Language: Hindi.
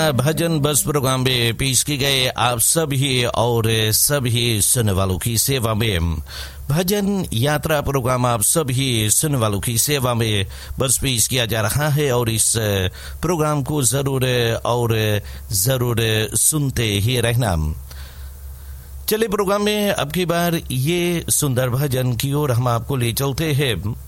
भजन बस प्रोग्राम में पेश की गए आप सभी और सभी सुनने वालों की सेवा में भजन यात्रा प्रोग्राम आप सभी सुनने वालों की सेवा में बस पेश किया जा रहा है और इस प्रोग्राम को जरूर सुनते ही रहना। चले प्रोग्राम में अब की बार ये सुंदर भजन की ओर हम आपको ले चलते हैं।